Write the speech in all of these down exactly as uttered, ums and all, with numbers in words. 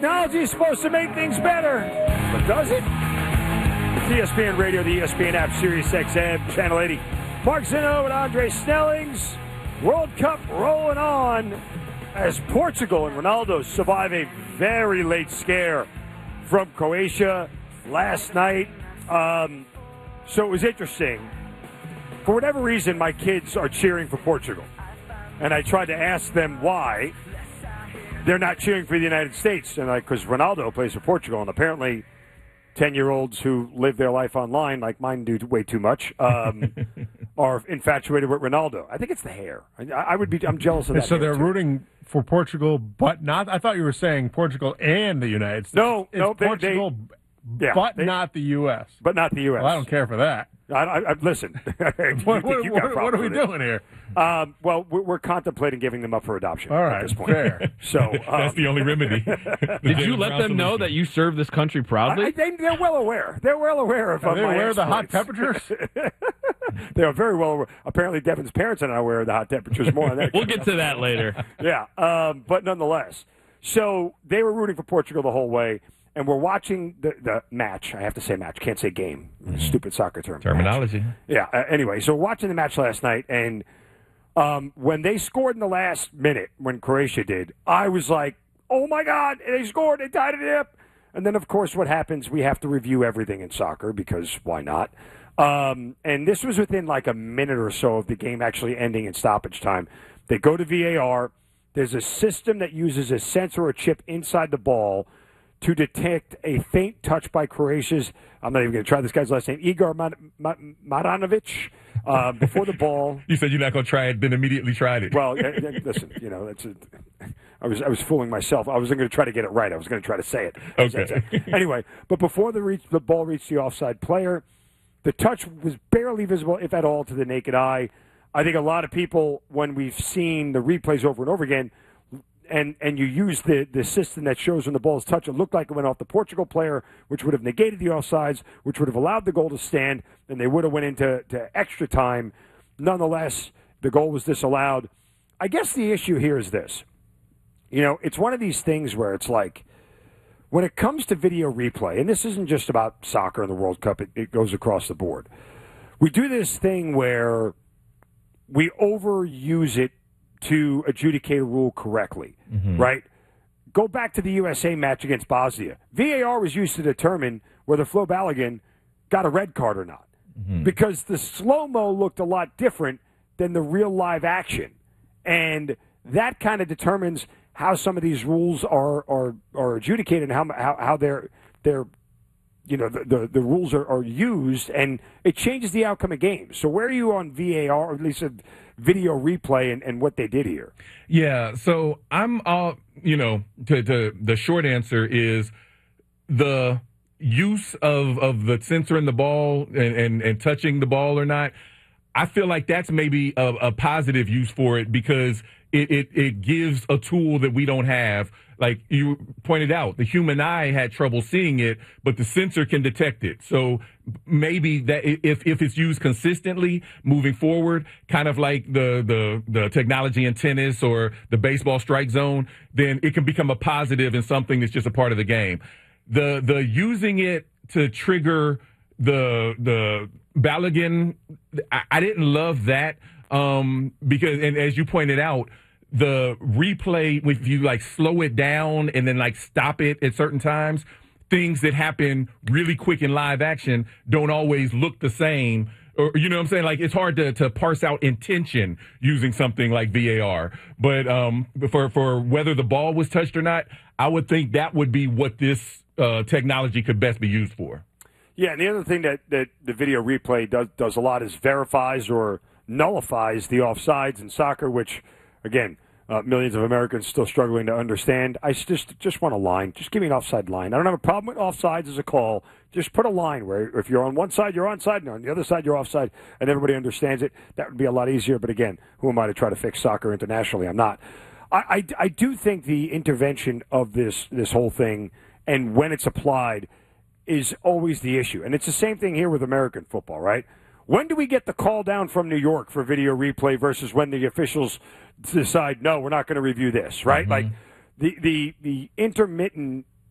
technology is supposed to make things better, but does it? It's E S P N Radio, the E S P N app, Sirius X M, Channel eighty. Mark Zinno and Andre Snellings. World Cup rolling on as Portugal and Ronaldo survive a very late scare from Croatia last night. Um, so it was interesting. For whatever reason, my kids are cheering for Portugal. And I tried to ask them why they're not cheering for the United States. And like, because Ronaldo plays for Portugal, and apparently ten-year-olds who live their life online, like mine do way too much, um, are infatuated with Ronaldo. I think it's the hair. I, I would be. I'm jealous of that. So they're too. rooting for Portugal, but not. I thought you were saying Portugal and the United States. No, it's no, they, Portugal, they, yeah, but they, not the U S. But not the U S. Well, I don't care for that. I, I, I, listen, what, what, what, what are we doing here? Um, well, we're, we're contemplating giving them up for adoption. All right, at this point. Fair. So um, that's the only remedy. Did you let them know that you serve this country proudly? I, they, they're well aware. They're well aware of. Are uh, they my aware of the hot exploits. temperatures? They are very well aware. Apparently, Devin's parents are not aware of the hot temperatures. More on that. We'll get to that later. Yeah, um, but nonetheless, so they were rooting for Portugal the whole way. And we're watching the, the match. I have to say match. Can't say game. Mm-hmm. Stupid soccer term. Terminology. Match. Yeah. Uh, anyway, so we're watching the match last night, and um, when they scored in the last minute, when Croatia did, I was like, oh, my God, they scored. They tied it up. And then, of course, what happens, we have to review everything in soccer because why not? Um, and this was within like a minute or so of the game actually ending in stoppage time. They go to V A R. There's a system that uses a sensor or chip inside the ball to detect a faint touch by Croatia's, I'm not even going to try this guy's last name, Igor Maranovic, uh, before the ball. You said you're not going to try it, then immediately tried it. Well, uh, listen, you know, that's a, I was I was fooling myself. I wasn't going to try to get it right. I was going to try to say it. Okay. Anyway, but before the, reach, the ball reached the offside player, the touch was barely visible, if at all, to the naked eye. I think a lot of people, when we've seen the replays over and over again, and and you use the, the system that shows when the ball is touched, it looked like it went off the Portugal player, which would have negated the offsides, which would have allowed the goal to stand, and they would have went into to extra time. Nonetheless, the goal was disallowed. I guess the issue here is this. You know, it's one of these things where it's like, when it comes to video replay, and this isn't just about soccer and the World Cup, it, it goes across the board. We do this thing where we overuse it to adjudicate a rule correctly, mm-hmm. right? Go back to the U S A match against Bosnia. V A R was used to determine whether Flo Balogun got a red card or not, mm-hmm. because the slow-mo looked a lot different than the real live action. And that kind of determines how some of these rules are are, are adjudicated and how, how, how they're, they're you know, the, the, the rules are, are used, and it changes the outcome of games. So where are you on V A R, or at least a video replay, and, and what they did here? Yeah, so I'm, uh, you know, to, to, the short answer is the use of, of the censoring the ball and, and, and touching the ball or not, I feel like that's maybe a, a positive use for it because it, it, it gives a tool that we don't have. Like you pointed out, the human eye had trouble seeing it, but the sensor can detect it. So maybe that if, if it's used consistently moving forward, kind of like the, the, the technology in tennis or the baseball strike zone, then it can become a positive and something that's just a part of the game. The, the using it to trigger the, the Balogun, I, I didn't love that. Um, because, and as you pointed out, the replay, if you like slow it down and then like stop it at certain times, things that happen really quick in live action don't always look the same. Or, you know what I'm saying? Like, it's hard to, to parse out intention using something like V A R. But um, for, for whether the ball was touched or not, I would think that would be what this uh, technology could best be used for. Yeah, and the other thing that, that the video replay does, does a lot is verifies or nullifies the offsides in soccer, which, again, Uh, millions of Americans still struggling to understand. I just just want a line. Just give me an offside line. I don't have a problem with offsides as a call. Just put a line where if you're on one side, you're onside, and on the other side, you're offside, and everybody understands it. That would be a lot easier. But again, who am I to try to fix soccer internationally? I'm not. I, I, I do think the intervention of this this whole thing and when it's applied is always the issue. And it's the same thing here with American football, right? When do we get the call down from New York for video replay versus when the officials decide, no, we're not going to review this, right? Mm-hmm. Like the, the, the intermittent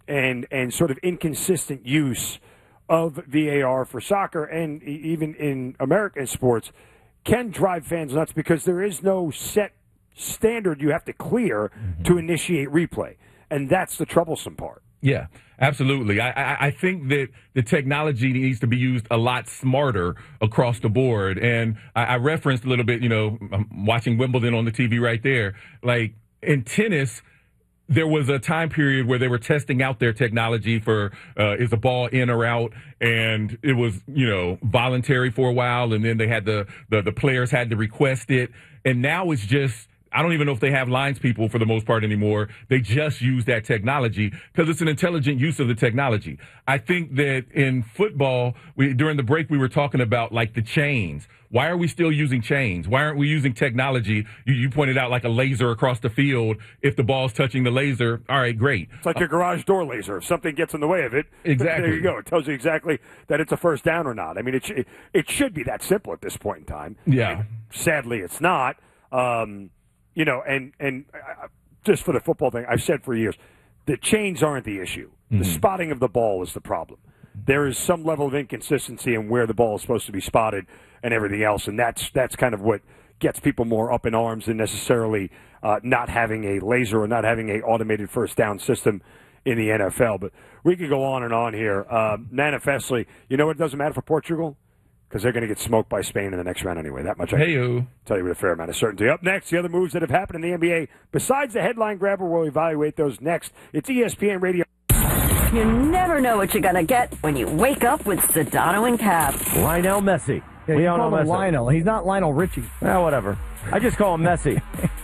and and sort of inconsistent use of V A R for soccer and even in American sports can drive fans nuts because there is no set standard you have to clear mm-hmm. to initiate replay. And that's the troublesome part. Yeah, absolutely. I, I, I think that the technology needs to be used a lot smarter across the board. And I, I referenced a little bit, you know, I'm watching Wimbledon on the T V right there. Like in tennis, there was a time period where they were testing out their technology for uh, is the ball in or out, and it was, you know, voluntary for a while, and then they had the, the, the players had to request it. And now it's just, I don't even know if they have lines people for the most part anymore. They just use that technology because it's an intelligent use of the technology. I think that in football, we, during the break, we were talking about like the chains. Why are we still using chains? Why aren't we using technology? You, you pointed out like a laser across the field. If the ball's touching the laser, all right, great. It's like your garage door laser. If something gets in the way of it, exactly. There you go. It tells you exactly that it's a first down or not. I mean, it, sh- it should be that simple at this point in time. Yeah. And sadly, it's not. Um, You know, and, and uh, just for the football thing, I've said for years, the chains aren't the issue. Mm-hmm. The spotting of the ball is the problem. There is some level of inconsistency in where the ball is supposed to be spotted and everything else, and that's that's kind of what gets people more up in arms than necessarily uh, not having a laser or not having a automated first down system in the N F L. But we could go on and on here. Uh, manifestly, you know what doesn't matter for Portugal? Because they're going to get smoked by Spain in the next round anyway. That much I can tell you with a fair amount of certainty. Up next, the other moves that have happened in the N B A. Besides the headline grabber, we'll evaluate those next. It's E S P N Radio. You never know what you're going to get when you wake up with Sedano and Cap. Lionel Messi. Yeah, we you all call know him Messi. Lionel. He's not Lionel Richie. Well, whatever. I just call him Messi.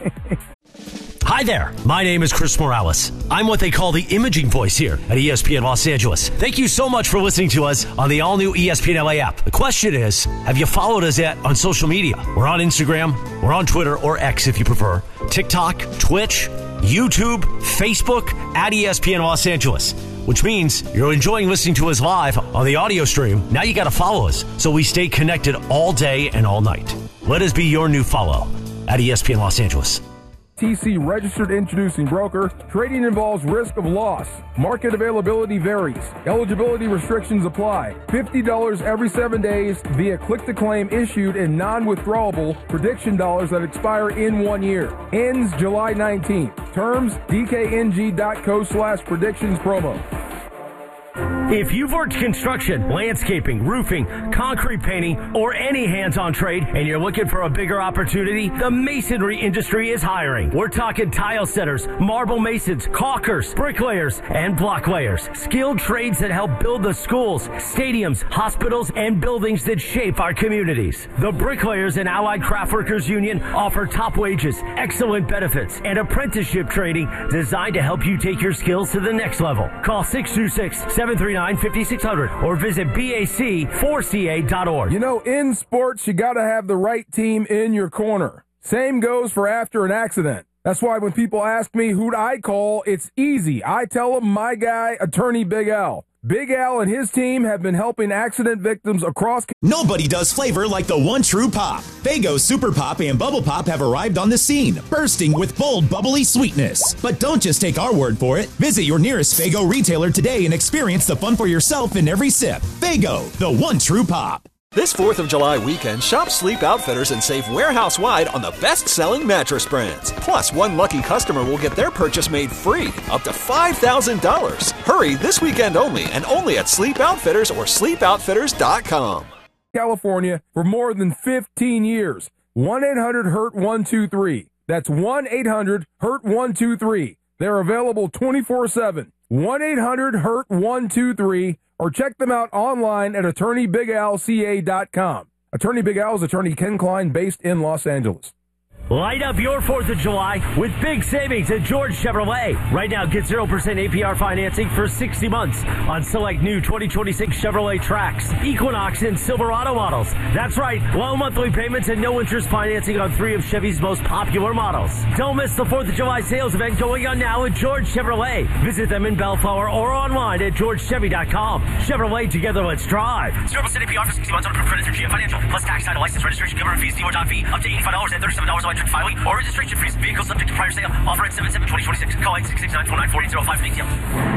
Hi there, my name is Chris Morales. I'm what they call the imaging voice here at E S P N Los Angeles. Thank you so much for listening to us on the all-new E S P N L A app. The question is, have you followed us yet on social media? We're on Instagram, we're on Twitter, or X if you prefer, TikTok, Twitch, YouTube, Facebook, at E S P N Los Angeles, which means you're enjoying listening to us live on the audio stream. Now you got to follow us so we stay connected all day and all night. Let us be your new follow at E S P N Los Angeles. T C registered introducing broker. Trading involves risk of loss. Market availability varies. Eligibility restrictions apply. fifty dollars every seven days via click-to-claim issued in non-withdrawable prediction dollars that expire in one year. Ends July nineteenth. Terms D K N G dot co slash predictions promo. If you've worked construction, landscaping, roofing, concrete painting, or any hands-on trade, and you're looking for a bigger opportunity, the masonry industry is hiring. We're talking tile setters, marble masons, caulkers, bricklayers, and block layers. Skilled trades that help build the schools, stadiums, hospitals, and buildings that shape our communities. The Bricklayers and Allied Craft Workers Union offer top wages, excellent benefits, and apprenticeship training designed to help you take your skills to the next level. Call six two six, seven three nine, five six zero zero or visit B A C four C A dot org. You know, in sports, you got to have the right team in your corner. Same goes for after an accident. That's why when people ask me who'd I call, it's easy. I tell them my guy, attorney Big Al. Big Al and his team have been helping accident victims across... Nobody does flavor like the One True Pop. Faygo Super Pop and Bubble Pop have arrived on the scene, bursting with bold, bubbly sweetness. But don't just take our word for it. Visit your nearest Faygo retailer today and experience the fun for yourself in every sip. Faygo, the One True Pop. This fourth of July weekend, shop Sleep Outfitters and save warehouse-wide on the best-selling mattress brands. Plus, one lucky customer will get their purchase made free, up to five thousand dollars. Hurry, this weekend only, and only at Sleep Outfitters or sleep outfitters dot com. California for more than fifteen years. one eight hundred hurt one two three. That's one eight hundred hurt one two three. They're available twenty-four seven. one eight hundred hurt one two three. Or check them out online at attorney big al c a dot com. Attorney Big Al is attorney Ken Klein, based in Los Angeles. Light up your fourth of July with big savings at George Chevrolet. Right now, get zero percent A P R financing for sixty months on select new twenty twenty-six Chevrolet Trax, Equinox, and Silverado models. That's right, low monthly payments and no interest financing on three of Chevy's most popular models. Don't miss the fourth of July sales event going on now at George Chevrolet. Visit them in Bellflower or online at george chevy dot com. Chevrolet, together, let's drive. zero percent A P R for sixty months on approved credit through G M Financial. Plus tax, title, license, registration, government fees, D O R fee, up to eighty-five dollars and thirty-seven dollars electric filing or registration fees. Vehicle subject to prior sale. Offer at seven seven twenty twenty-six. Call eight six six, nine four nine, four eight zero five for details.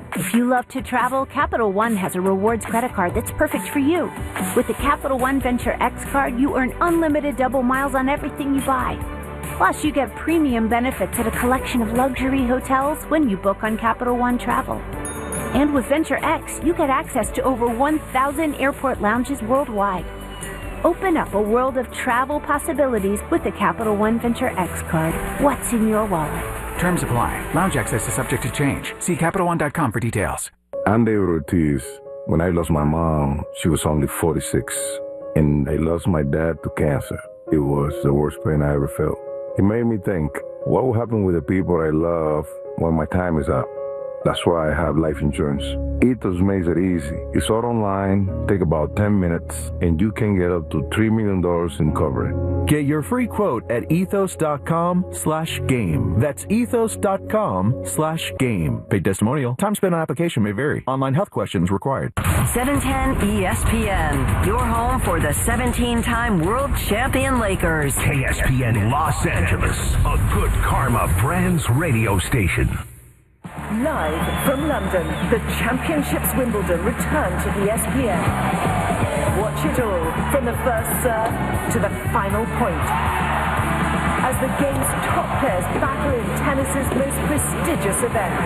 If you love to travel, Capital One has a rewards credit card that's perfect for you. With the Capital One Venture X card, you earn unlimited double miles on everything you buy. Plus, you get premium benefits at a collection of luxury hotels when you book on Capital One Travel. And with Venture X, you get access to over one thousand airport lounges worldwide. Open up a world of travel possibilities with the Capital One Venture X card. What's in your wallet? Terms apply. Lounge access is subject to change. See Capital One dot com for details. I'm David Ortiz. When I lost my mom, she was only forty-six. And I lost my dad to cancer. It was the worst pain I ever felt. It made me think, what will happen with the people I love when my time is up? That's why I have life insurance. Ethos makes it easy. It's all online, take about ten minutes, and you can get up to three million dollars in coverage. Get your free quote at ethos.com slash game. That's ethos.com slash game. Paid testimonial. Time spent on application may vary. Online health questions required. seven ten E S P N, your home for the seventeen-time world champion Lakers. K S P N Los Angeles, a Good Karma Brands radio station. Live from London, the Championships Wimbledon return to E S P N. Watch it all from the first serve to the final point. As the game's top players battle in tennis's most prestigious event.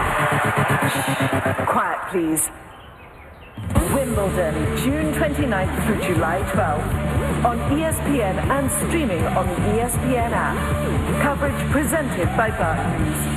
Quiet, please. Wimbledon, June twenty-ninth through July twelfth. On E S P N and streaming on the E S P N app. Coverage presented by Barclays.